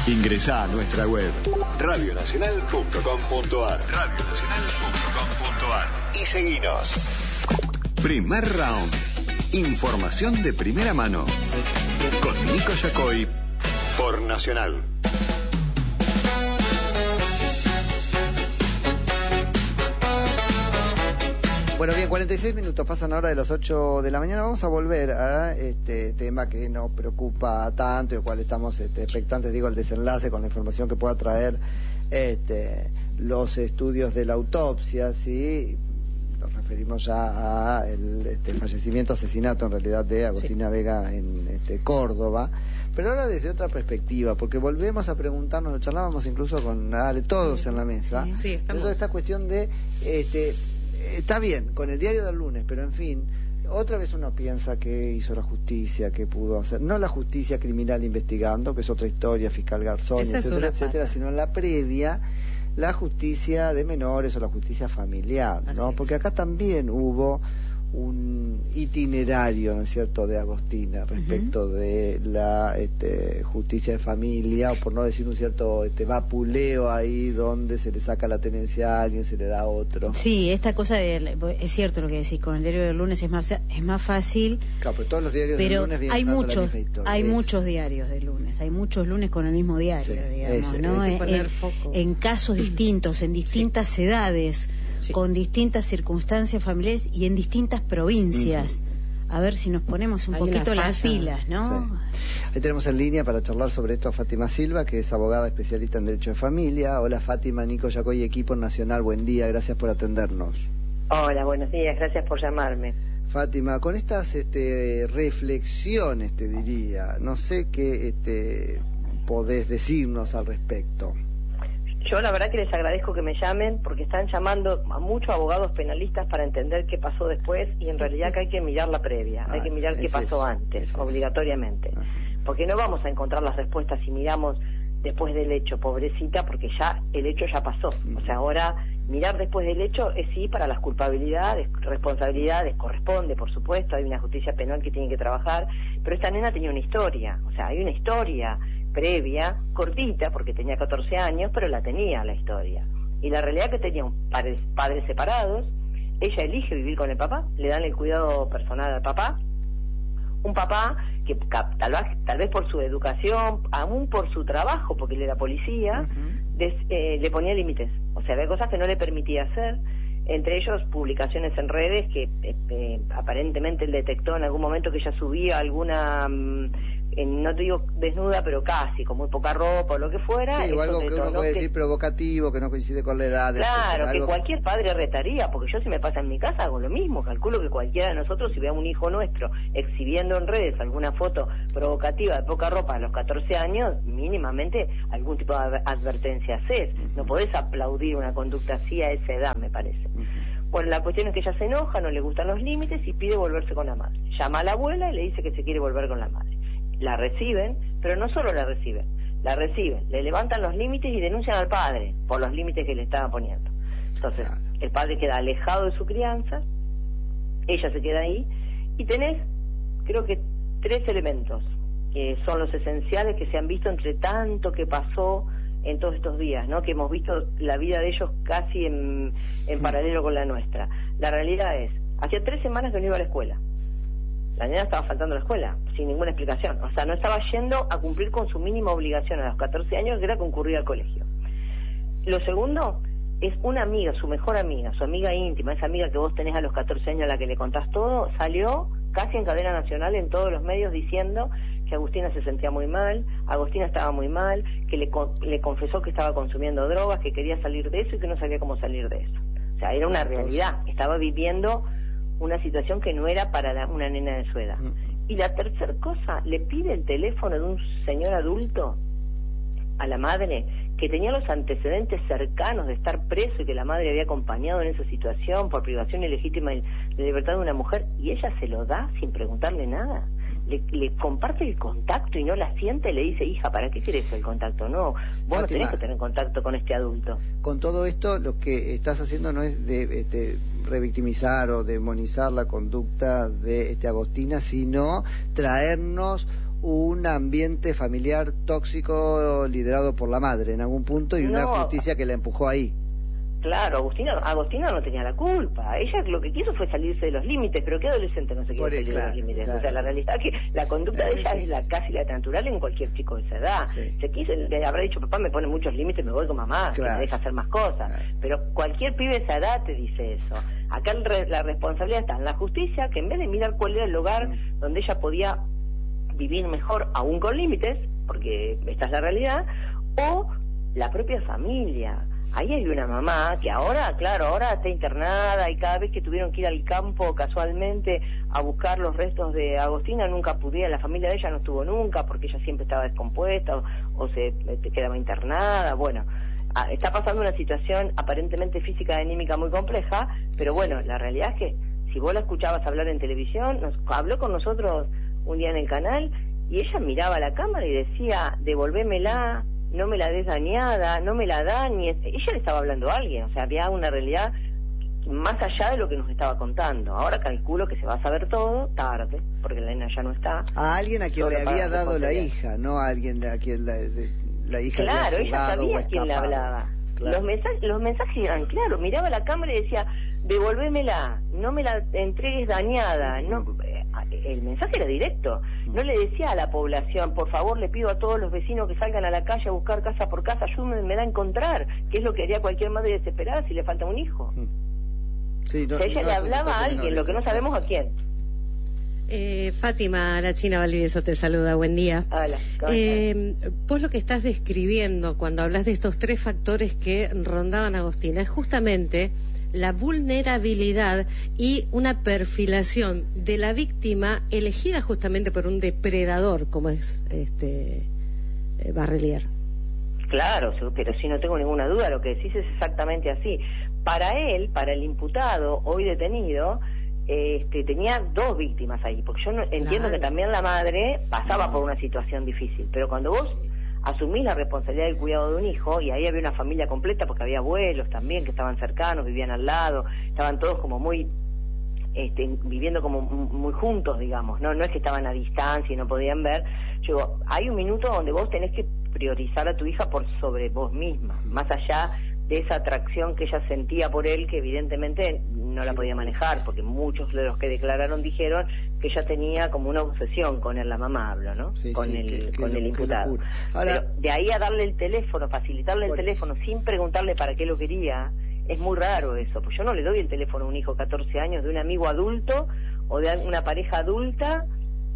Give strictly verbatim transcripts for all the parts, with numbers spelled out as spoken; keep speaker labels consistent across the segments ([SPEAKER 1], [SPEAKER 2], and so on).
[SPEAKER 1] Ingresá a nuestra web radio nacional punto com punto ar radio nacional punto com punto ar y seguinos. Primer round. Información de primera mano. Con Nico Yacoy por Nacional.
[SPEAKER 2] Bueno, bien, cuarenta y seis minutos pasan ahora de las ocho de la mañana. Vamos a volver a este tema que nos preocupa tanto y el cual estamos este, expectantes, digo, el desenlace con la información que pueda traer este, los estudios de la autopsia, ¿sí? Nos referimos ya a el este, fallecimiento, asesinato en realidad de Agostina sí. Vega en este, Córdoba. Pero ahora desde otra perspectiva, porque volvemos a preguntarnos, lo charlábamos incluso con Ale, todos sí. en la mesa,
[SPEAKER 3] sí, estamos... de
[SPEAKER 2] toda esta cuestión de... este está bien, con el diario del lunes, pero en fin, otra vez uno piensa que hizo la justicia, que pudo hacer, no la justicia criminal investigando, que es otra historia, fiscal Garzón, esa etcétera, etcétera, sino la previa, la justicia de menores o la justicia familiar, ¿no?
[SPEAKER 3] Así
[SPEAKER 2] Porque
[SPEAKER 3] es.
[SPEAKER 2] acá también hubo un itinerario, ¿no es cierto?, de Agostina respecto uh-huh. de la este, justicia de familia, o por no decir un cierto este, vapuleo ahí donde se le saca la tenencia a alguien, se le da a otro.
[SPEAKER 4] Sí, esta cosa de, es cierto lo que decís, con el diario del lunes es más es más fácil.
[SPEAKER 2] Claro, pero todos los diarios
[SPEAKER 4] pero
[SPEAKER 2] del lunes vienen
[SPEAKER 4] hay muchos,
[SPEAKER 2] la misma historia.
[SPEAKER 4] hay
[SPEAKER 2] es.
[SPEAKER 4] muchos diarios del lunes, hay muchos lunes con el mismo diario,
[SPEAKER 2] sí,
[SPEAKER 4] digamos,
[SPEAKER 2] ese,
[SPEAKER 4] ¿no?
[SPEAKER 2] ese.
[SPEAKER 4] En, en casos distintos, en distintas sí. edades. Sí. Con distintas circunstancias familiares y en distintas provincias. Uh-huh. A ver si nos ponemos un Hay poquito las pilas, ¿no?
[SPEAKER 2] Sí. Ahí tenemos en línea para charlar sobre esto a Fátima Silva, que es abogada especialista en Derecho de Familia. Hola Fátima, Nico Yacoy, equipo nacional, buen día, gracias por atendernos.
[SPEAKER 5] Hola, buenos días, gracias por llamarme.
[SPEAKER 2] Fátima, con estas este, reflexiones, te diría, no sé qué este, podés decirnos al respecto.
[SPEAKER 5] Yo la verdad que les agradezco que me llamen porque están llamando a muchos abogados penalistas para entender qué pasó después y en realidad que hay que mirar la previa, ah, hay que mirar qué pasó eso, antes, eso. obligatoriamente. Ajá. Porque no vamos a encontrar las respuestas si miramos después del hecho, pobrecita, porque ya el hecho ya pasó. Uh-huh. O sea, ahora mirar después del hecho es sí para las culpabilidades, responsabilidades, corresponde, por supuesto, hay una justicia penal que tiene que trabajar, pero esta nena tenía una historia, o sea, hay una historia previa, cortita, porque tenía catorce años, pero la tenía la historia. Y la realidad es que tenía un padres, padres separados, ella elige vivir con el papá, le dan el cuidado personal al papá, un papá que tal vez, tal vez por su educación, aún por su trabajo, porque él era policía, uh-huh. des, eh, le ponía límites. O sea, había cosas que no le permitía hacer, entre ellos publicaciones en redes que eh, eh, aparentemente él detectó en algún momento que ella subía alguna... Um, En, no te digo desnuda, pero casi, con muy poca ropa o lo que fuera.
[SPEAKER 2] Sí, o algo que uno puede
[SPEAKER 5] que,
[SPEAKER 2] decir provocativo, que no coincide con la edad.
[SPEAKER 5] Claro, que
[SPEAKER 2] algo...
[SPEAKER 5] cualquier padre retaría, porque yo si me pasa en mi casa hago lo mismo, calculo que cualquiera de nosotros, si ve a un hijo nuestro exhibiendo en redes alguna foto provocativa de poca ropa a los catorce años, mínimamente algún tipo de advertencia haces. Uh-huh. No podés aplaudir una conducta así a esa edad, me parece. Uh-huh. Bueno, la cuestión es que ella se enoja, no le gustan los límites y pide volverse con la madre. Llama a la abuela y le dice que se quiere volver con la madre. La reciben, pero no solo la reciben, la reciben, le levantan los límites y denuncian al padre por los límites que le estaban poniendo. Entonces, claro. el padre queda alejado de su crianza, ella se queda ahí, y tenés, creo que, tres elementos que son los esenciales que se han visto entre tanto que pasó en todos estos días, ¿no? Que hemos visto la vida de ellos casi en, en paralelo con la nuestra. La realidad es, hacía tres semanas que no iba a la escuela. La nena estaba faltando a la escuela, sin ninguna explicación. O sea, no estaba yendo a cumplir con su mínima obligación a los catorce años, que era concurrir al colegio. Lo segundo es una amiga, su mejor amiga, su amiga íntima, esa amiga que vos tenés a los catorce años a la que le contás todo, salió casi en cadena nacional en todos los medios diciendo que Agustina se sentía muy mal, Agustina estaba muy mal, que le, le confesó que estaba consumiendo drogas, que quería salir de eso y que no sabía cómo salir de eso. O sea, era una realidad, estaba viviendo una situación que no era para la, una nena de su edad. Y la tercera cosa, le pide el teléfono de un señor adulto a la madre que tenía los antecedentes cercanos de estar preso y que la madre había acompañado en esa situación por privación ilegítima de libertad de una mujer, y ella se lo da sin preguntarle nada. Le, le comparte el contacto y no la siente, le dice, hija, ¿para qué querés el contacto? No, vos Fátima, no tenés que tener contacto con este adulto.
[SPEAKER 2] Con todo esto, lo que estás haciendo no es de este, revictimizar o demonizar la conducta de este Agostina, sino traernos un ambiente familiar tóxico liderado por la madre en algún punto y una
[SPEAKER 5] No.
[SPEAKER 2] justicia que la empujó ahí.
[SPEAKER 5] Claro, Agustina, Agostina no tenía la culpa. Ella lo que quiso fue salirse de los límites, pero ¿qué adolescente no se quiere
[SPEAKER 2] Por
[SPEAKER 5] salir
[SPEAKER 2] ahí, claro,
[SPEAKER 5] de los límites?
[SPEAKER 2] claro.
[SPEAKER 5] O sea, la realidad es que la conducta
[SPEAKER 2] Sí,
[SPEAKER 5] de ella
[SPEAKER 2] sí,
[SPEAKER 5] es
[SPEAKER 2] sí.
[SPEAKER 5] la casi la natural en cualquier chico de esa edad.
[SPEAKER 2] Sí.
[SPEAKER 5] Se quiso, le habrá dicho, papá me pone muchos límites, me voy con mamá, que
[SPEAKER 2] Claro.
[SPEAKER 5] me deja hacer más cosas.
[SPEAKER 2] Claro.
[SPEAKER 5] Pero cualquier pibe de esa edad te dice eso. Acá el re- la responsabilidad está en la justicia, que en vez de mirar cuál era el lugar
[SPEAKER 2] Mm.
[SPEAKER 5] donde ella podía vivir mejor, aún con límites, porque esta es la realidad, o la propia familia. Ahí hay una mamá que ahora, claro, ahora está internada y cada vez que tuvieron que ir al campo casualmente a buscar los restos de Agostina nunca pudieron, la familia de ella no estuvo nunca porque ella siempre estaba descompuesta o, o se este, quedaba internada, bueno, ah, está pasando una situación aparentemente física y anímica muy compleja, pero bueno, la realidad es que si vos la escuchabas hablar en televisión, nos, habló con nosotros un día en el canal y ella miraba a la cámara y decía, devolvémela, no me la des dañada, no me la dañes. Ella le estaba hablando a alguien, o sea, había una realidad más allá de lo que nos estaba contando. Ahora calculo que se va a saber todo tarde, porque la nena ya no está.
[SPEAKER 2] A alguien a quien
[SPEAKER 5] Solo
[SPEAKER 2] le
[SPEAKER 5] para
[SPEAKER 2] había dado la
[SPEAKER 5] responsabilidad.
[SPEAKER 2] hija, no a alguien a quien la, de- la hija
[SPEAKER 5] Claro,
[SPEAKER 2] había
[SPEAKER 5] ella
[SPEAKER 2] fugado o
[SPEAKER 5] sabía a quién le
[SPEAKER 2] escapado.
[SPEAKER 5] hablaba.
[SPEAKER 2] Claro.
[SPEAKER 5] Los mensajes, los mensajes eran claros, miraba la cámara y decía, devolvémela, no me la entregues dañada. No, eh, el mensaje era directo. No le decía a la población, por favor, le pido a todos los vecinos que salgan a la calle a buscar casa por casa, ayúdenme a encontrar, que es lo que haría cualquier madre desesperada si le falta un hijo.
[SPEAKER 2] Sí, no,
[SPEAKER 5] O sea, ella
[SPEAKER 2] no
[SPEAKER 5] le
[SPEAKER 2] es
[SPEAKER 5] hablaba a
[SPEAKER 2] situación
[SPEAKER 5] alguien,
[SPEAKER 2] menor
[SPEAKER 5] lo que no
[SPEAKER 2] esa.
[SPEAKER 5] sabemos a quién.
[SPEAKER 3] Eh, Fátima, la China Valdivieso te saluda, buen día.
[SPEAKER 5] Hola, ¿cómo
[SPEAKER 3] Eh, vos lo que estás describiendo cuando hablas de estos tres factores que rondaban a Agostina es justamente la vulnerabilidad y una perfilación de la víctima elegida justamente por un depredador como es este eh, Barrelier.
[SPEAKER 5] Claro, sí, pero sí, no tengo ninguna duda, lo que decís es exactamente así. Para él, para el imputado, hoy detenido, este, tenía dos víctimas ahí, porque yo no, entiendo que también la madre pasaba por una situación difícil, pero cuando vos asumís la responsabilidad del cuidado de un hijo, y ahí había una familia completa, porque había abuelos también que estaban cercanos, vivían al lado, estaban todos como muy... Este, viviendo como muy juntos, digamos, no no es que estaban a distancia y no podían ver. Yo digo, hay un minuto donde vos tenés que priorizar a tu hija por sobre vos misma, más allá de esa atracción que ella sentía por él, que evidentemente no la podía manejar, porque muchos de los que declararon dijeron que ella tenía como una obsesión con él, la mamá hablo, ¿no?
[SPEAKER 2] Sí,
[SPEAKER 5] con
[SPEAKER 2] sí,
[SPEAKER 5] el
[SPEAKER 2] qué- qué
[SPEAKER 5] con
[SPEAKER 2] lo-
[SPEAKER 5] el
[SPEAKER 2] qué
[SPEAKER 5] imputado.
[SPEAKER 2] locura. Ahora-
[SPEAKER 5] Pero de ahí a darle el teléfono, facilitarle el
[SPEAKER 2] Por eso.
[SPEAKER 5] teléfono sin preguntarle para qué lo quería, es muy raro eso, pues yo no le doy el teléfono a un hijo de catorce años de un amigo adulto o de una pareja adulta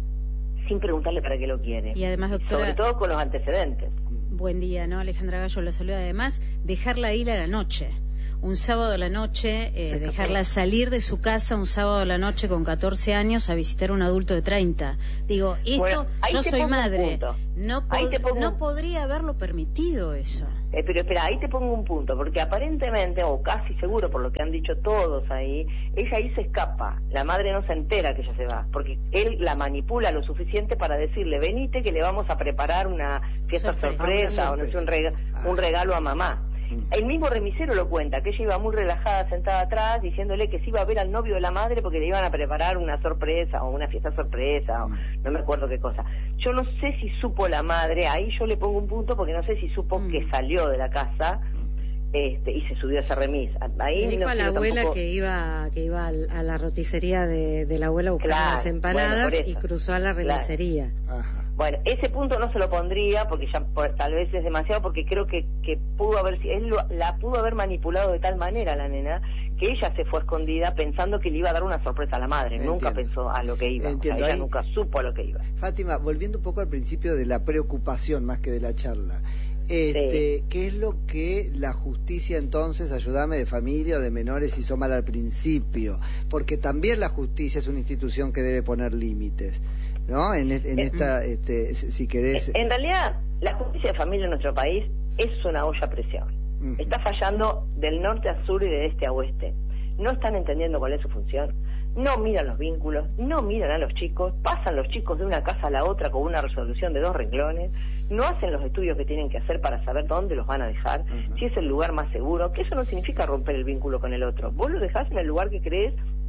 [SPEAKER 5] sin preguntarle para qué lo quiere.
[SPEAKER 4] Y además, doctora,
[SPEAKER 5] sobre todo con los antecedentes.
[SPEAKER 4] buen día, ¿no? Alejandra Gallo la saluda. Además, dejarla ir a la noche. Un sábado a la noche, eh, dejarla salir de su casa un sábado a la noche con catorce años a visitar a un adulto de treinta. Digo, esto,
[SPEAKER 5] Bueno, ahí
[SPEAKER 4] yo
[SPEAKER 5] te
[SPEAKER 4] soy
[SPEAKER 5] pongo un
[SPEAKER 4] madre,
[SPEAKER 5] punto.
[SPEAKER 4] no,
[SPEAKER 5] Ahí
[SPEAKER 4] pod-
[SPEAKER 5] te pongo
[SPEAKER 4] no
[SPEAKER 5] un-
[SPEAKER 4] podría haberlo permitido eso.
[SPEAKER 5] Eh, pero espera, ahí te pongo un punto, porque aparentemente, o casi seguro por lo que han dicho todos ahí, ella ahí se escapa, la madre no se entera que ella se va, porque él la manipula lo suficiente para decirle, venite que le vamos a preparar una fiesta
[SPEAKER 4] Sorpresa.
[SPEAKER 5] sorpresa,
[SPEAKER 2] Ah,
[SPEAKER 5] o
[SPEAKER 2] una
[SPEAKER 5] no sé, un,
[SPEAKER 2] sorpresa.
[SPEAKER 5] rega-
[SPEAKER 2] Ah.
[SPEAKER 5] un regalo a mamá. El mismo remisero lo cuenta, que ella iba muy relajada sentada atrás diciéndole que se iba a ver al novio de la madre porque le iban a preparar una sorpresa o una fiesta sorpresa, o no me acuerdo qué cosa. Yo no sé si supo la madre, ahí yo le pongo un punto porque no sé si supo
[SPEAKER 4] Mm.
[SPEAKER 5] que salió de la casa este, y se subió a ese remis. Ahí
[SPEAKER 3] Le dijo
[SPEAKER 5] no
[SPEAKER 3] a la
[SPEAKER 5] quiero
[SPEAKER 3] abuela
[SPEAKER 5] tampoco-
[SPEAKER 3] que iba que iba al- a la roticería de, de la abuela a buscar
[SPEAKER 5] Claro,
[SPEAKER 3] unas empanadas
[SPEAKER 5] bueno, por
[SPEAKER 3] y
[SPEAKER 5] eso.
[SPEAKER 3] cruzó a la
[SPEAKER 5] Claro.
[SPEAKER 3] remisería.
[SPEAKER 2] Ajá.
[SPEAKER 5] Bueno, ese punto no se lo pondría porque ya por- tal vez es demasiado, porque creo que, que pudo haber, él lo- la pudo haber manipulado de tal manera la nena que ella se fue escondida pensando que le iba a dar una sorpresa a la madre.
[SPEAKER 2] Entiendo.
[SPEAKER 5] Nunca pensó a lo que iba. O sea,
[SPEAKER 2] Entiendo,
[SPEAKER 5] ella
[SPEAKER 2] ahí-
[SPEAKER 5] nunca supo a lo que iba.
[SPEAKER 2] Fátima, volviendo un poco al principio de la preocupación más que de la charla, este, ¿qué es lo que la justicia entonces, ayúdame, de familia o de menores hizo mal al principio? Porque también la justicia es una institución que debe poner límites, ¿no? En, es- en
[SPEAKER 5] Eh,
[SPEAKER 2] esta, este, si querés...
[SPEAKER 5] En realidad, la justicia de familia en nuestro país es una olla a presión.
[SPEAKER 2] Ujú.
[SPEAKER 5] Está fallando del norte a sur y de este a oeste. No están entendiendo cuál es su función. No miran los vínculos, no miran a los chicos, pasan los chicos de una casa a la otra con una resolución de dos renglones, no hacen los estudios que tienen que hacer para saber dónde los van a dejar,
[SPEAKER 2] Ujú.
[SPEAKER 5] si es el lugar más seguro, que eso no significa romper el vínculo con el otro. Vos lo dejás en el lugar que crees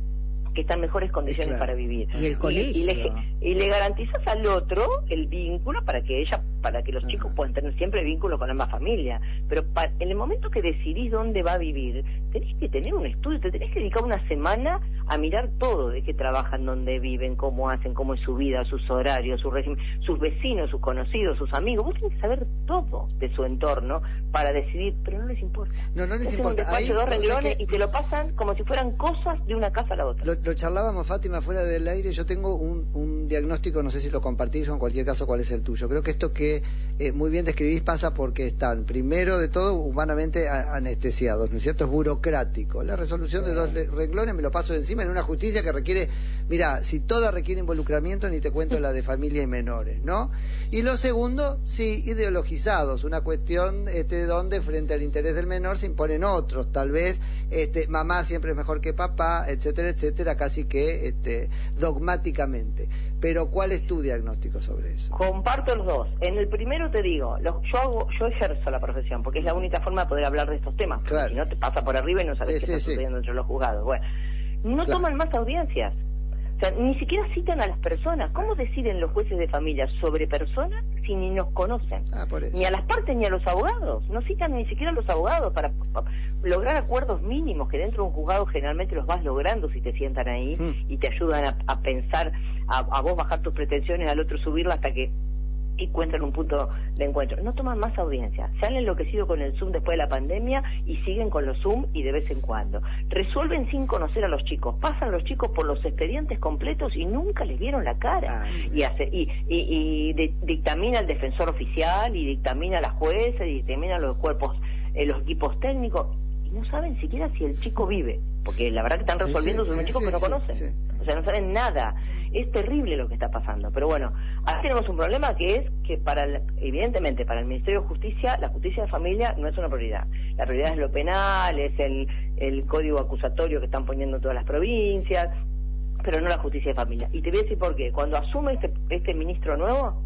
[SPEAKER 5] que está en mejores condiciones
[SPEAKER 2] claro.
[SPEAKER 5] para vivir.
[SPEAKER 4] Y el colegio.
[SPEAKER 5] Y, y, le, y le garantizas al otro el vínculo para que ella, para que los Ajá. chicos puedan tener siempre vínculo con ambas familias. Pero pa, en el momento que decidís dónde va a vivir, tenés que tener un estudio, te tenés que dedicar una semana a mirar todo, de qué trabajan, dónde viven, cómo hacen, cómo es su vida, sus horarios, su régimen, sus vecinos, sus conocidos, sus amigos. Vos tenés que saber todo de su entorno para decidir, pero no les importa.
[SPEAKER 2] No, no les
[SPEAKER 5] es
[SPEAKER 2] importa.
[SPEAKER 5] Un despacho,
[SPEAKER 2] Ahí,
[SPEAKER 5] dos renglones
[SPEAKER 2] que...
[SPEAKER 5] y te lo pasan como si fueran cosas de una casa a la otra.
[SPEAKER 2] Lo, lo charlábamos, Fátima, fuera del aire. Yo tengo un, un diagnóstico, no sé si lo compartís o en cualquier caso cuál es el tuyo. Creo que esto que eh, muy bien describís pasa porque están, primero de todo, humanamente a, anestesiados, ¿no es cierto? Es burocrático. La resolución sí. de dos renglones me lo paso de encima en una justicia que requiere, mira, si toda requiere involucramiento, ni te cuento la de familia y menores, ¿no? Y lo segundo, sí, ideologizados, una cuestión este, donde frente al interés del menor se imponen otros, tal vez este, mamá siempre es mejor que papá, etcétera, etcétera, casi que este, dogmáticamente. Pero ¿cuál es tu diagnóstico sobre eso?
[SPEAKER 5] Comparto los dos. En el primero te digo, lo, yo hago, yo ejerzo la profesión, porque es la única forma de poder hablar de estos temas. Claro. Si no te pasa por arriba y no sabes sí, qué sí, está sí. sucediendo entre los juzgados. Bueno, no claro. toman más audiencias. O sea, ni siquiera citan a las personas. ¿Cómo deciden los jueces de familia sobre personas si ni nos conocen? Ah, ni a las partes ni a los abogados. No citan ni siquiera a los abogados para, para lograr acuerdos mínimos que dentro de un juzgado generalmente los vas logrando si te sientan ahí mm. y te ayudan a, a pensar, a, a vos bajar tus pretensiones, al otro subirla hasta que encuentran un punto de encuentro. No toman más audiencia. Se han enloquecido con el Zoom después de la pandemia y siguen con los Zoom y de vez en cuando. Resuelven sin conocer a los chicos. Pasan los chicos por los expedientes completos y nunca les vieron la cara. Ay, y, hace, y, y, y de, dictamina el defensor oficial y dictamina la jueza y dictamina los cuerpos, eh, los equipos técnicos. Y no saben siquiera si el chico vive. Porque la verdad que están resolviendo sí, sí, sobre sí, chicos sí, que no sí, conocen. Sí. O sea, no saben nada. Es terrible lo que está pasando. Pero bueno, ahora tenemos un problema que es que para el, evidentemente para el Ministerio de Justicia, la justicia de familia no es una prioridad. La prioridad es lo penal, es el, el código acusatorio que están poniendo todas las provincias, pero no la justicia de familia. Y te voy a decir por qué. Cuando asume este, este ministro nuevo,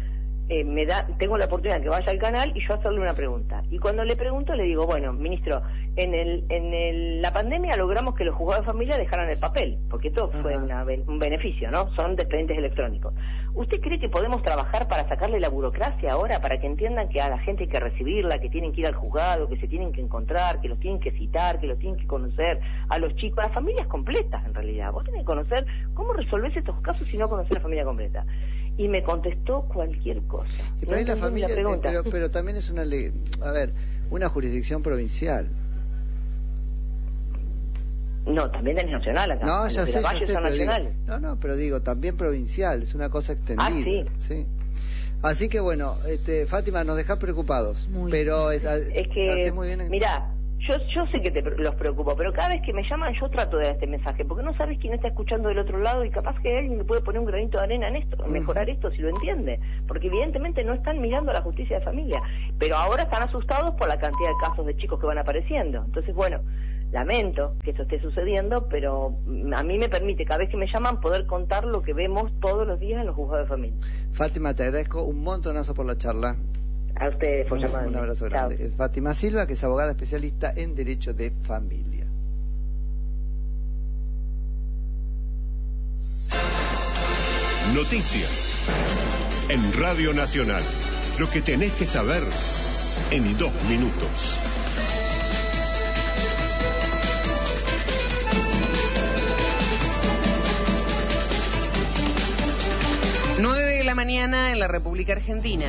[SPEAKER 5] eh, me da, tengo la oportunidad de que vaya al canal y yo hacerle una pregunta. Y cuando le pregunto le digo, bueno, ministro, en el en el, la pandemia logramos que los juzgados de familia dejaran el papel, porque esto Ajá. fue una, un beneficio, ¿no? Son expedientes electrónicos. ¿Usted cree que podemos trabajar para sacarle la burocracia ahora, para que entiendan que a la gente hay que recibirla, que tienen que ir al juzgado, que se tienen que encontrar, que los tienen que citar, que los tienen que conocer, a los chicos, a las familias completas en realidad? Vos tenés que conocer cómo resolvés estos casos si no conocés la familia completa. Y me contestó cualquier cosa.
[SPEAKER 2] Y para no la familia, la pregunta. Pero, pero también es una ley, a ver, una jurisdicción provincial.
[SPEAKER 5] No, también es nacional acá.
[SPEAKER 2] No, ya sé, ya sé,
[SPEAKER 5] son nacionales.
[SPEAKER 2] Digo, no, no, pero digo, también provincial, es una cosa extendida. Ah, sí. ¿sí? Así que bueno, este, Fátima, nos dejás preocupados. Muy pero
[SPEAKER 5] bien. Es que, muy bien en... mirá, yo yo sé que te los preocupo, pero cada vez que me llaman yo trato de dar este mensaje, porque no sabes quién está escuchando del otro lado y capaz que alguien le puede poner un granito de arena en esto, uh-huh. mejorar esto si lo entiende, porque evidentemente no están mirando a la justicia de familia, pero ahora están asustados por la cantidad de casos de chicos que van apareciendo. Entonces, bueno, lamento que eso esté sucediendo, pero a mí me permite, cada vez que me llaman, poder contar lo que vemos todos los días en los juzgados de familia.
[SPEAKER 2] Fátima, te agradezco un montonazo por la charla.
[SPEAKER 5] A ustedes por llamarme.
[SPEAKER 2] Un abrazo
[SPEAKER 5] Chao.
[SPEAKER 2] grande. Fátima Silva, que es abogada especialista en Derecho de Familia.
[SPEAKER 1] Noticias en Radio Nacional. Lo que tenés que saber en dos minutos.
[SPEAKER 6] nueve de la mañana en la República Argentina.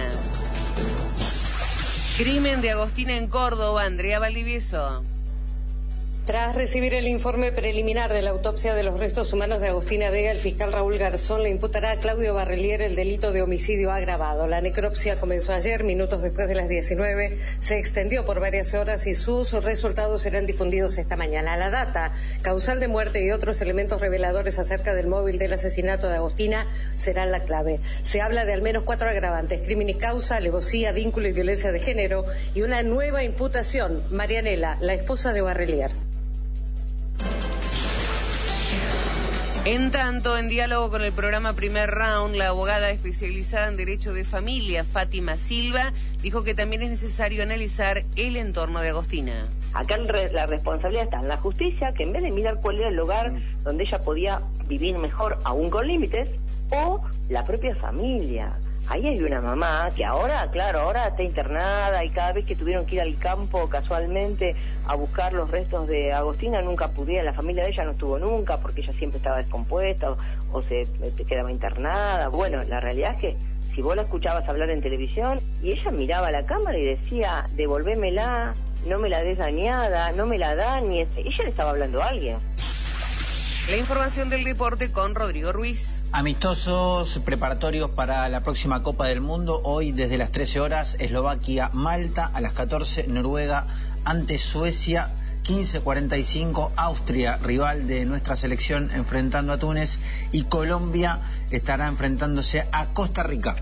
[SPEAKER 6] Crimen de Agostina en Córdoba, Andrea Valdivieso.
[SPEAKER 3] Tras recibir el informe preliminar de la autopsia de los restos humanos de Agostina Vega, el fiscal Raúl Garzón le imputará a Claudio Barrelier el delito de homicidio agravado. La necropsia comenzó ayer, minutos después de las diecinueve, se extendió por varias horas y sus resultados serán difundidos esta mañana. La data, causal de muerte y otros elementos reveladores acerca del móvil del asesinato de Agostina serán la clave. Se habla de al menos cuatro agravantes: crimen y causa, alevosía, vínculo y violencia de género, y una nueva imputación. Marianela, la esposa de Barrelier.
[SPEAKER 6] En tanto, en diálogo con el programa Primer Round, la abogada especializada en Derecho de Familia, Fátima Silva, dijo que también es necesario analizar el entorno de Agostina.
[SPEAKER 5] Acá la responsabilidad está en la justicia, que en vez de mirar cuál era el lugar donde ella podía vivir mejor, aún con límites, o la propia familia. Ahí hay una mamá que ahora, claro, ahora está internada y cada vez que tuvieron que ir al campo casualmente a buscar los restos de Agostina, nunca pudieron, la familia de ella no estuvo nunca porque ella siempre estaba descompuesta o, o se quedaba internada. Bueno, la realidad es que si vos la escuchabas hablar en televisión y ella miraba a la cámara y decía, devolvémela, no me la des dañada, no me la dañes, ella le estaba hablando a alguien.
[SPEAKER 6] La información del deporte con Rodrigo Ruiz.
[SPEAKER 7] Amistosos preparatorios para la próxima Copa del Mundo. Hoy desde las trece horas, Eslovaquia, Malta, a las catorce, Noruega ante Suecia, quince cuarenta y cinco, Austria, rival de nuestra selección, enfrentando a Túnez, y Colombia estará enfrentándose a Costa Rica.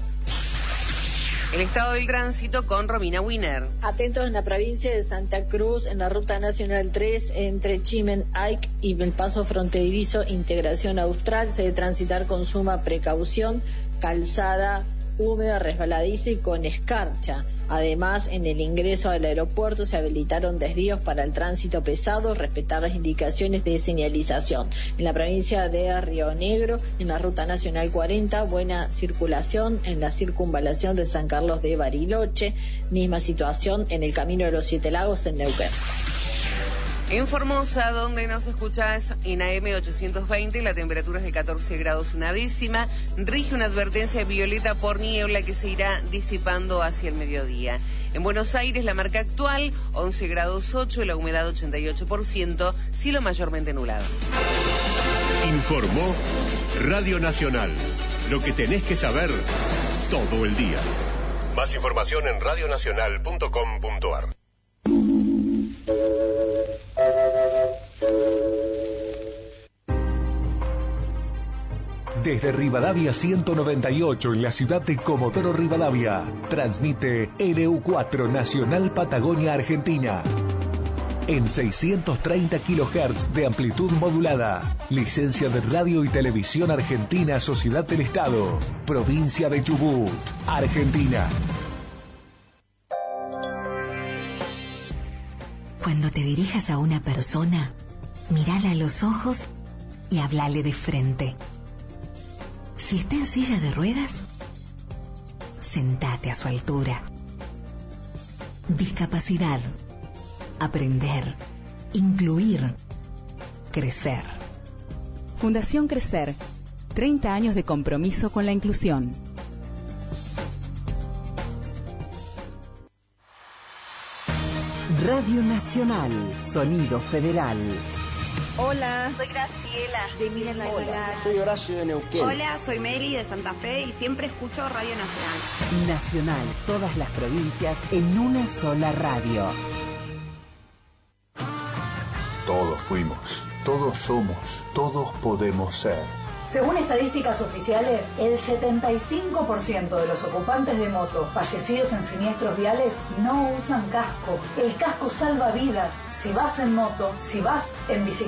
[SPEAKER 6] El estado del tránsito con Romina Wiener.
[SPEAKER 8] Atentos en la provincia de Santa Cruz, en la ruta nacional tres, entre Chimen, Ike y el paso fronterizo Integración Austral, se debe transitar con suma precaución, calzada húmeda, resbaladiza y con escarcha. Además, en el ingreso al aeropuerto se habilitaron desvíos para el tránsito pesado, respetar las indicaciones de señalización. En la provincia de Río Negro, en la ruta nacional cuarenta, buena circulación en la circunvalación de San Carlos de Bariloche, misma situación en el camino de los Siete Lagos en Neuquén.
[SPEAKER 6] En Formosa, donde nos escuchás en A M ochocientos veinte, la temperatura es de catorce grados una décima, rige una advertencia violeta por niebla que se irá disipando hacia el mediodía. En Buenos Aires, la marca actual, once grados ocho, la humedad ochenta y ocho por ciento, cielo mayormente nublado.
[SPEAKER 1] Informó Radio Nacional, lo que tenés que saber todo el día. Más información en radio nacional punto com punto a r.
[SPEAKER 9] Desde Rivadavia ciento noventa y ocho en la ciudad de Comodoro Rivadavia, transmite N U cuatro Nacional Patagonia Argentina. En seiscientos treinta kilohertz de amplitud modulada. Licencia de Radio y Televisión Argentina, Sociedad del Estado. Provincia de Chubut, Argentina.
[SPEAKER 10] Cuando te dirijas a una persona, mírala a los ojos y háblale de frente. Si está en silla de ruedas, sentate a su altura. Discapacidad, aprender, incluir, crecer.
[SPEAKER 11] Fundación Crecer, treinta años de compromiso con la inclusión.
[SPEAKER 12] Radio Nacional, Sonido Federal.
[SPEAKER 13] Hola, soy Graciela de Miren Aguilar.
[SPEAKER 14] Soy Horacio de Neuquén.
[SPEAKER 15] Hola, soy Mary de Santa Fe y siempre escucho Radio Nacional.
[SPEAKER 12] Nacional, todas las provincias en una sola radio.
[SPEAKER 16] Todos fuimos, todos somos, todos podemos ser.
[SPEAKER 17] Según estadísticas oficiales, el setenta y cinco por ciento de los ocupantes de moto fallecidos en siniestros viales no usan casco. El casco salva vidas si vas en moto, si vas en bicicleta.